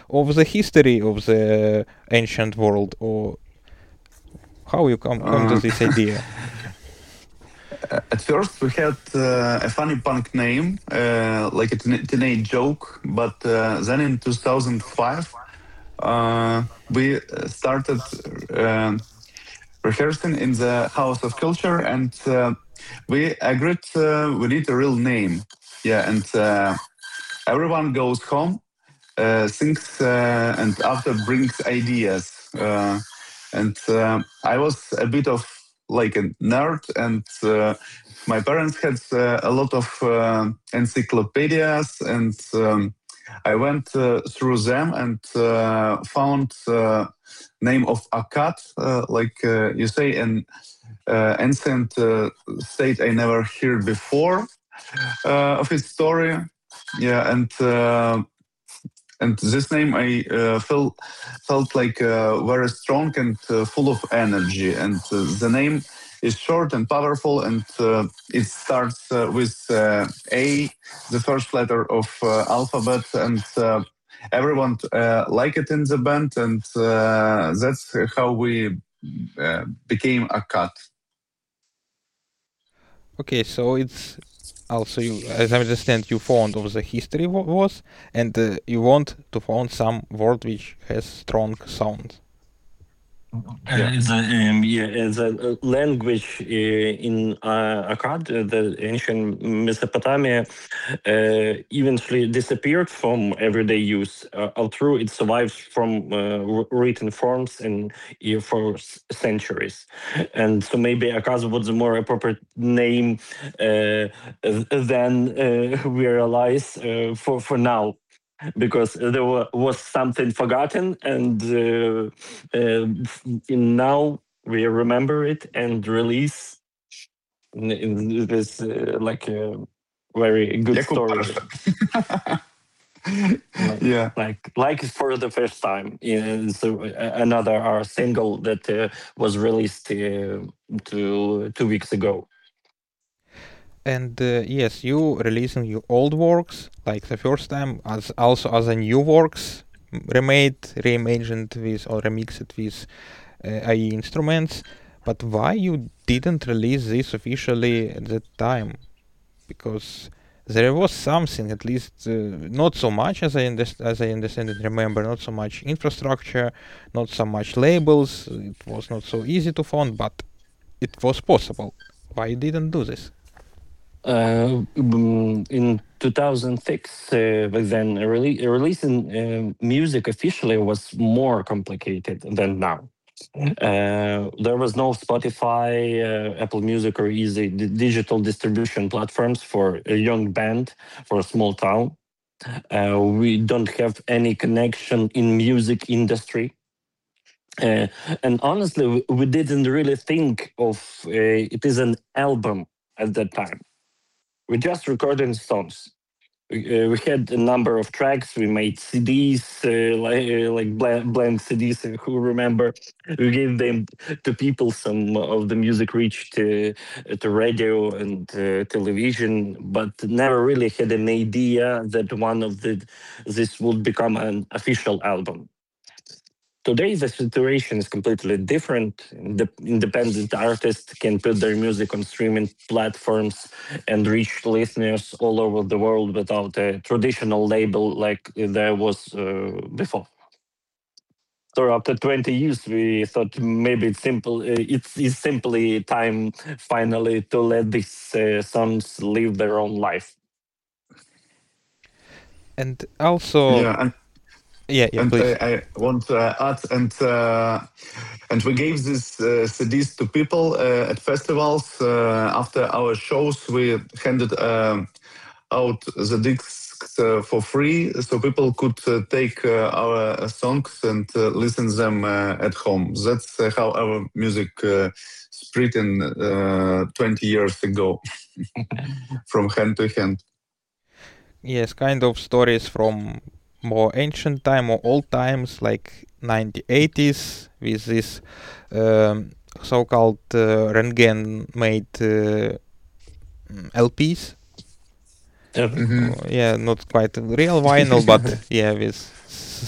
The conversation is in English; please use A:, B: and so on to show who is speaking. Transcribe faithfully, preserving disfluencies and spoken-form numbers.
A: of the history of the ancient world, or how you come, come to
B: Uh,
A: this idea?
B: at first, we had uh, a funny punk name, uh, like a teen- teenage joke, but uh, then in two thousand five, uh, we uh, started uh, rehearsing in the House of Culture, and uh, we agreed uh, we need a real name. Yeah, and uh, everyone goes home, uh, thinks, uh, and after brings ideas. Uh, and uh, I was a bit of like a nerd, and uh, my parents had uh, a lot of uh, encyclopedias, and um, I went uh, through them and uh, found uh, name of Akkad, uh, like uh, you say, an uh, ancient uh, state I never heard before uh, of its story. Yeah, and uh, and this name I uh, felt felt like uh, very strong and uh, full of energy. And uh, the name is short and powerful, and uh, it starts uh, with uh, A, the first letter of uh, alphabet, and uh, everyone uh, like it in the band, and uh, that's how we uh, became a cut.
A: Okay, so it's also you, as I understand, you fond of the history wa- was, and uh, you want to find some word which has strong sound.
B: Yeah.
C: Uh, the um, yeah, uh, the uh, language uh, in uh, Akkad, uh, the ancient Mesopotamia, uh, eventually disappeared from everyday use. Uh, although it survives from uh, wr- written forms and uh, for s- centuries, and so maybe Akkad was a more appropriate name uh, than uh, we realize uh, for for now, because there wa- was something forgotten, and uh, uh, in now we remember it and release in, in this uh, like a very good
B: Jakub
C: story,
B: Parsha.
C: like
B: Yeah.
C: like like for the first time. Yeah, so uh, another our single that uh, was released uh, two two weeks ago.
A: And uh, yes, you releasing your old works like the first time, as also as a new works m- remade, reimagined with or remixed with uh, A I instruments. But why you didn't release this officially at that time? Because there was something, at least uh, not so much as I underst- as I understand and remember, not so much infrastructure, not so much labels. It was not so easy to find, but it was possible. Why you didn't do this?
C: Uh, mm, in two thousand six, uh, but then rele- releasing uh, music officially was more complicated than now. Uh, there was no Spotify, uh, Apple Music, or easy d- digital distribution platforms for a young band for a small town. Uh, we don't have any connection in music industry. Uh, and honestly, we, we didn't really think of uh, it as an album at that time. We just recorded songs. We, uh, we had a number of tracks. We made C Ds, uh, like, uh, like blank, blank C Ds. uh, Who remember? We gave them to people. Some of the music reached uh, to radio and uh, television, but never really had an idea that one of the this would become an official album. Today, the situation is completely different. The independent artists can put their music on streaming platforms and reach listeners all over the world without a traditional label like there was uh, before. So after twenty years, we thought maybe it's simple. Uh, it's, it's simply time finally to let these uh, songs live their own life.
A: And also,
B: Yeah. And
A: yeah, yeah,
B: and I,
A: please.
B: I want to add, and uh, and we gave these uh, C Ds to people uh, at festivals. Uh, after our shows, we handed um, out the discs uh, for free, so people could uh, take uh, our uh, songs and uh, listen them uh, at home. That's uh, how our music uh, spread in uh, twenty years ago, from hand to hand.
A: Yes, kind of stories from more ancient time or old times, like nineteen eighties, with this um, so-called uh, Rengen-made uh, mm, L Ps.
C: Uh,
B: Hmm.
A: Uh, yeah, not quite real vinyl, but yeah, with